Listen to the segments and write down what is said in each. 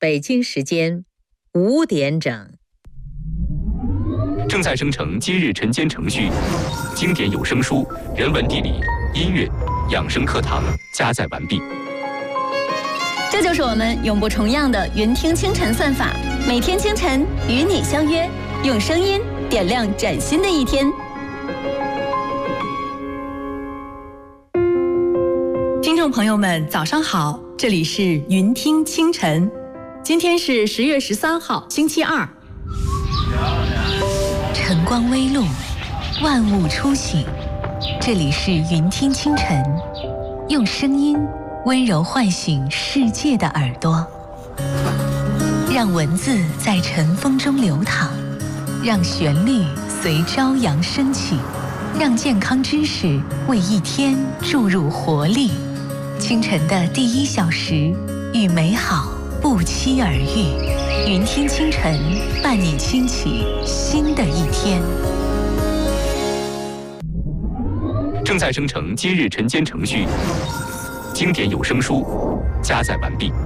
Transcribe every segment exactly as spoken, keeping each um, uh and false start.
北京时间五点整。 正在生成今日晨间程序，经典有声书、人文地理、音乐、养生课堂加载完毕。 这就是我们永不重样的云听清晨算法，每天清晨与你相约，用声音点亮崭新的一天。 听众朋友们，早上好，这里是云听清晨，今天是十月十三号，星期二。 晨光微露，万物初醒，这里是云听清晨，用声音温柔唤醒世界的耳朵，让文字在晨风中流淌，让旋律随朝阳升起，让健康知识为一天注入活力。清晨的第一小时，与美好不期而遇，云听清晨伴你轻启新的一天。 正在生成今日晨间程序，经典有声书加载完毕。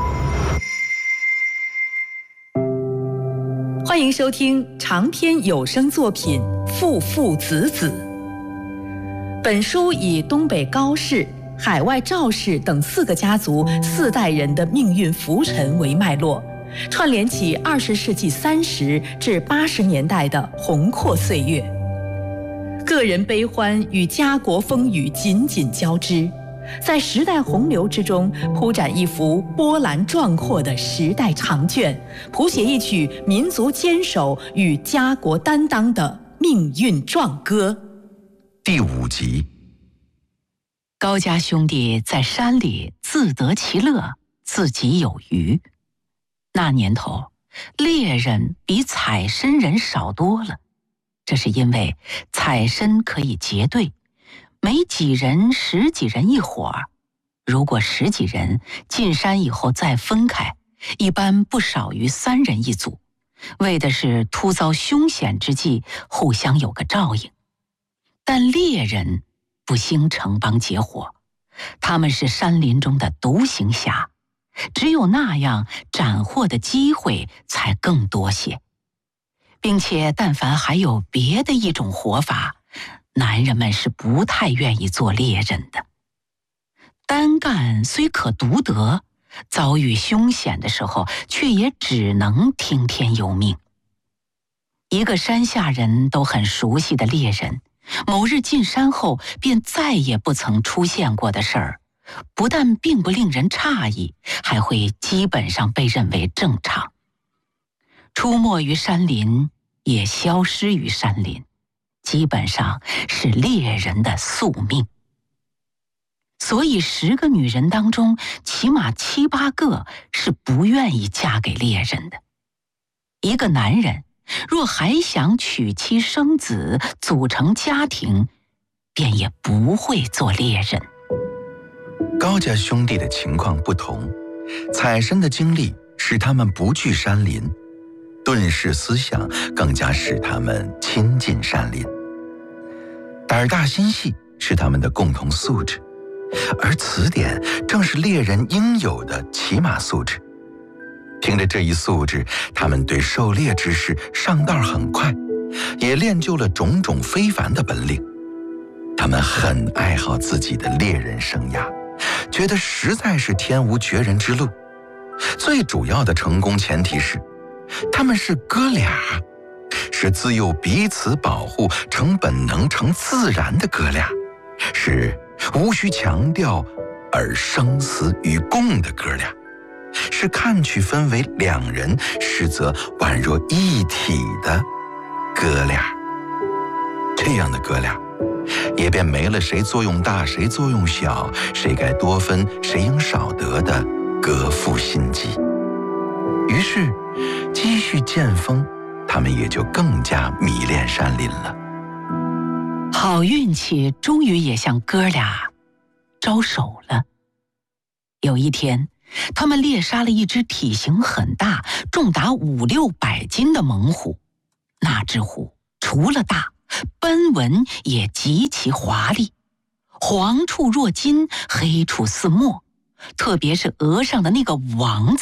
欢迎收听长篇有声作品《父父子子》。本书以东北高氏、海外赵氏等四个家族四代人的命运浮沉为脉络，串联起二十世纪三十至八十年代的宏阔岁月，个人悲欢与家国风雨紧紧交织，在时代洪流之中铺展一幅波澜壮阔的时代长卷，谱写一曲民族坚守与家国担当的命运壮歌。 第五集。 高家兄弟在山里自得其乐，自己有余。那年头，猎人比采参人少多了，这是因为采参可以结队，每几人十几人一伙儿，如果十几人进山以后再分开，一般不少于三人一组，为的是突遭凶险之际互相有个照应。但猎人不兴成帮结伙，他们是山林中的独行侠，只有那样斩获的机会才更多些，并且但凡还有别的一种活法，男人们是不太愿意做猎人的。单干虽可独得，遭遇凶险的时候却也只能听天由命。一个山下人都很熟悉的猎人，某日进山后便再也不曾出现过的事儿，不但并不令人诧异，还会基本上被认为正常。出没于山林，也消失于山林，基本上是猎人的宿命。所以十个女人当中，起码七八个是不愿意嫁给猎人的。一个男人若还想娶妻生子，组成家庭，便也不会做猎人。 高家兄弟的情况不同，采参的经历使他们不惧山林，遁世思想更加使他们亲近山林。胆大心细是他们的共同素质，而此点正是猎人应有的起码素质。凭着这一素质，他们对狩猎之事上道很快，也练就了种种非凡的本领。他们很爱好自己的猎人生涯，觉得实在是天无绝人之路。最主要的成功前提是，他们是哥俩，是自幼彼此保护、成本能、成自然的哥俩，是无需强调而生死与共的哥俩，是看去分为两人，实则宛若一体的哥俩。这样的哥俩，也便没了谁作用大谁作用小，谁该多分谁应少得的革父心机。于是积蓄渐丰，他们也就更加迷恋山林了。 好运气终于也向哥俩招手了。有一天，他们猎杀了一只体型很大、重达五六百斤的猛虎。那只虎除了大，斑纹也极其华丽，黄处若金，黑处似墨，特别是额上的那个王字，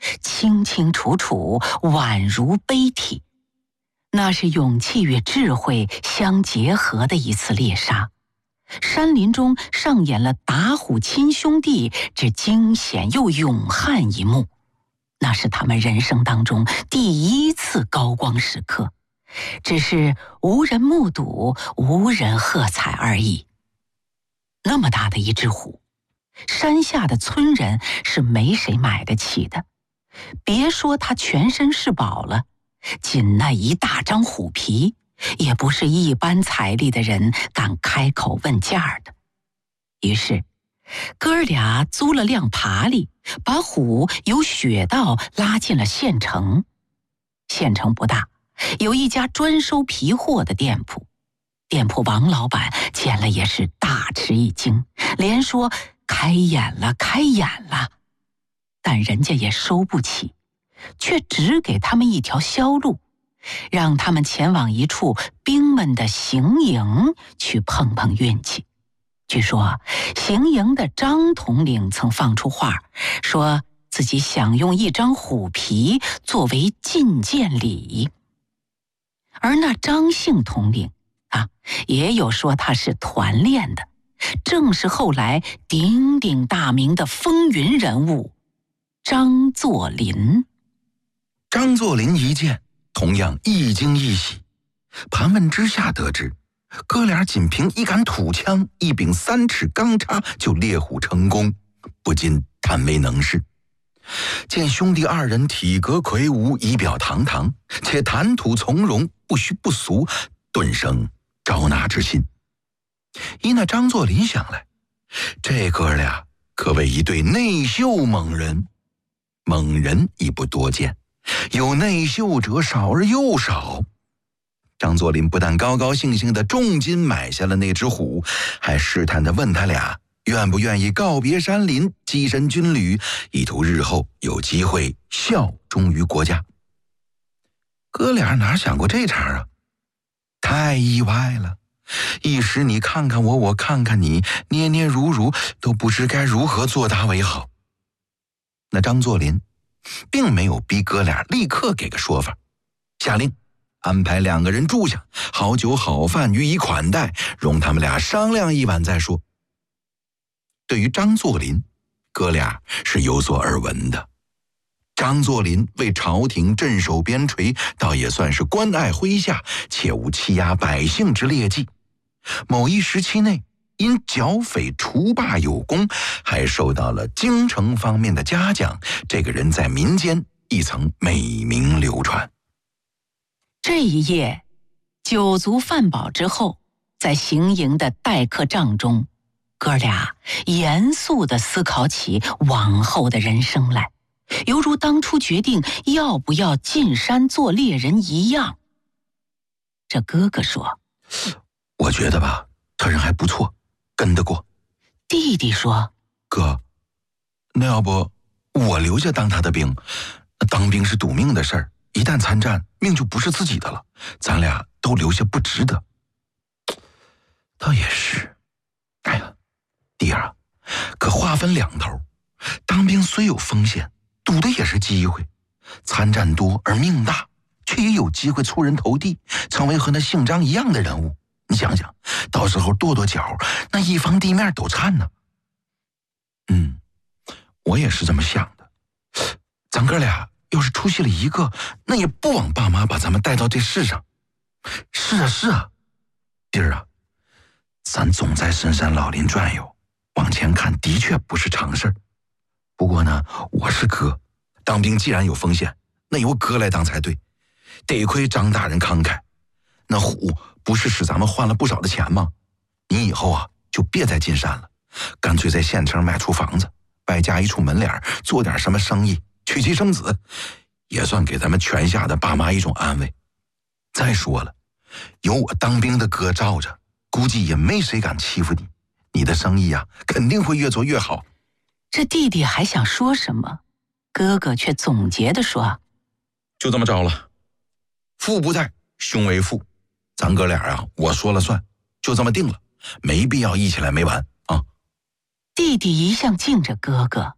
清清楚楚，宛如碑体。那是勇气与智慧相结合的一次猎杀。山林中上演了打虎亲兄弟之惊险又勇悍一幕，那是他们人生当中第一次高光时刻，只是无人目睹，无人喝彩而已。那么大的一只虎，山下的村人是没谁买得起的，别说他全身是宝了，仅那一大张虎皮，也不是一般财力的人敢开口问价的。于是哥儿俩租了辆爬犁，把虎由雪道拉进了县城。县城不大，有一家专收皮货的店铺。店铺王老板见了也是大吃一惊，连说开眼了开眼了，但人家也收不起，却只给他们一条销路，让他们前往一处兵们的行营去碰碰运气。据说行营的张统领曾放出话，说自己想用一张虎皮作为进见礼。而那张姓统领啊，也有说他是团练的，正是后来鼎鼎大名的风云人物张作霖。 张作霖一见，同样一惊一喜。盘问之下得知，哥俩仅凭一杆土枪，一柄三尺钢叉就猎虎成功，不禁叹为能事。见兄弟二人体格魁梧，仪表堂堂，且谈吐从容，不虚不俗，顿生招纳之心。依那张作霖想来，这哥俩可谓一对内秀猛人。猛人已不多见，有内秀者少而又少。张作霖不但高高兴兴地重金买下了那只虎，还试探地问他俩愿不愿意告别山林，跻身军旅，以图日后有机会效忠于国家。哥俩哪想过这茬啊？太意外了！一时你看看我，我看看你，捏捏如如，都不知该如何作答为好。那张作霖并没有逼哥俩立刻给个说法，下令安排两个人住下，好酒好饭予以款待，容他们俩商量一晚再说。对于张作霖，哥俩是有所耳闻的。张作霖为朝廷镇守边陲，倒也算是关爱麾下，且无欺压百姓之劣迹。某一时期内，因剿匪除霸有功，还受到了京城方面的嘉奖，这个人在民间亦曾美名流传。 这一夜酒足饭饱之后，在行营的待客帐中，哥俩严肃地思考起往后的人生来，犹如当初决定要不要进山做猎人一样。这哥哥说， 我觉得吧，他人还不错，跟得过。 弟弟说， 哥，那要不我留下当他的兵？当兵是赌命的事儿，一旦参战，命就不是自己的了，咱俩都留下不值得。倒也是，哎呀，弟儿啊，可话分两头，当兵虽有风险，赌的也是机会。参战多而命大，却也有机会出人头地，成为和那姓张一样的人物。你想想，到时候跺跺脚，那一方地面都颤呢。嗯，我也是这么想的。咱哥俩要是出息了一个，那也不枉爸妈把咱们带到这世上。是啊是啊，弟儿啊，咱总在深山老林转悠，往前看的确不是常事儿。不过呢，我是哥，当兵既然有风险，那由哥来当才对。得亏张大人慷慨，那虎不是使咱们换了不少的钱吗？你以后啊就别再进山了，干脆在县城买处房子，外加一处门脸，做点什么生意，娶妻生子，也算给咱们全下的爸妈一种安慰。再说了，有我当兵的哥罩着，估计也没谁敢欺负你，你的生意啊肯定会越做越好。 这弟弟还想说什么，哥哥却总结地说， 就这么着了，父不在，兄为父，咱哥俩啊我说了算，就这么定了，没必要议起来没完啊。 弟弟一向敬着哥哥，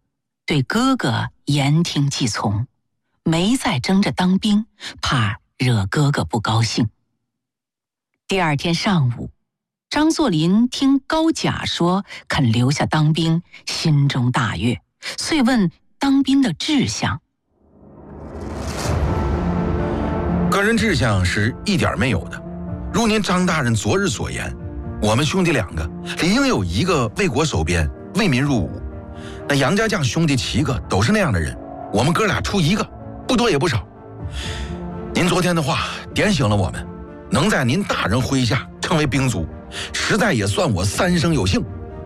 对哥哥言听计从，没再争着当兵，怕惹哥哥不高兴。第二天上午，张作霖听高甲说肯留下当兵，心中大悦，遂问当兵的志向。 个人志向是一点没有的，如您张大人昨日所言，我们兄弟两个理应有一个为国守边，为民入伍。那杨家将兄弟七个都是那样的人，我们哥俩出一个，不多也不少。您昨天的话点醒了我们，能在您大人麾下成为兵卒，实在也算我三生有幸。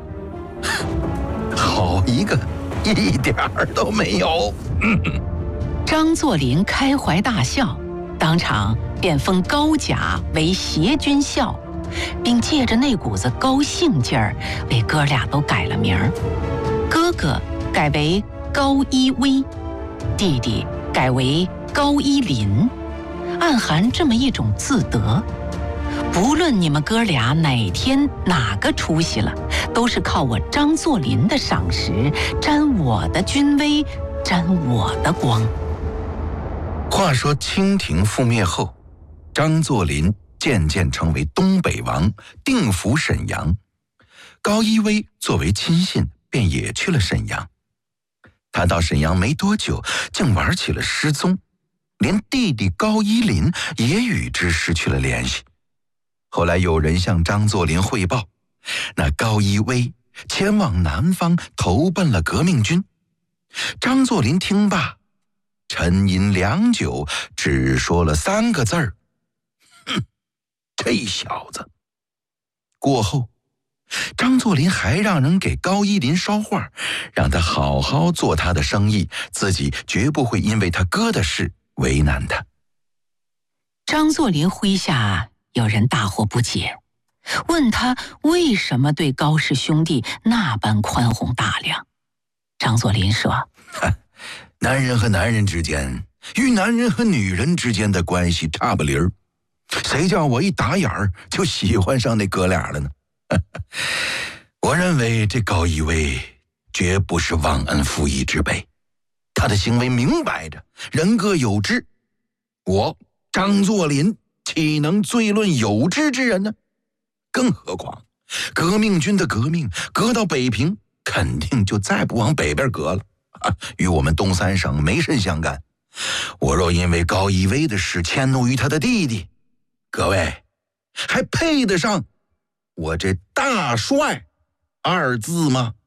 好一个，一点儿都没有。 张作霖开怀大笑，当场便封高甲为协军校，并借着那股子高兴劲儿，为哥俩都改了名儿。哥哥改为高一威，弟弟改为高一林，暗含这么一种自得。不论你们哥俩哪天哪个出息了，都是靠我张作霖的赏识，沾我的军威，沾我的光。 话说清廷覆灭后，张作霖渐渐成为东北王，定府沈阳。高一威作为亲信，便也去了沈阳。他到沈阳没多久，竟玩起了失踪，连弟弟高一林也与之失去了联系。后来有人向张作霖汇报，那高一威前往南方投奔了革命军。张作霖听罢，沉吟良久，只说了三个字儿：哼，这小子。过后，张作霖还让人给高一林捎话，让他好好做他的生意，自己绝不会因为他哥的事为难他。 张作霖麾下有人大惑不解，问他为什么对高氏兄弟那般宽宏大量。张作霖说： 男人和男人之间，与男人和女人之间的关系差不离儿，谁叫我一打眼儿就喜欢上那哥俩了呢？我认为这高一威绝不是忘恩负义之辈，他的行为明摆着人各有之，我张作霖岂能罪论有之之人呢？更何况革命军的革命革到北平，肯定就再不往北边革了，啊，与我们东三省没甚相干。我若因为高一威的事迁怒于他的弟弟，各位还配得上我这大帅二字吗？